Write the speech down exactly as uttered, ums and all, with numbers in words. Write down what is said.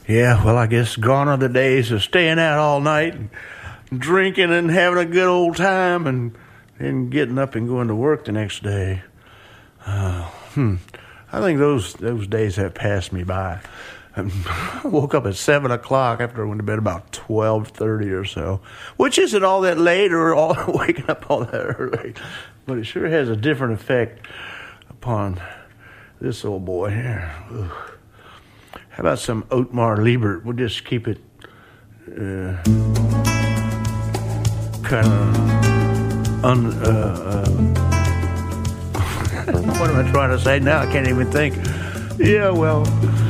Yeah, well, I guess gone are the days of staying out all night and drinking and having a good old time and then getting up and going to work the next day. Uh, hmm. I think those those days have passed me by. I woke up at seven o'clock after I went to bed about twelve thirty or so, which isn't all that late or all waking up all that early, but it sure has a different effect upon this old boy here. Ugh. How about some Otmar Liebert? We'll just keep it uh, kind of un. Uh, uh, what am I trying to say now? I can't even think. Yeah, well.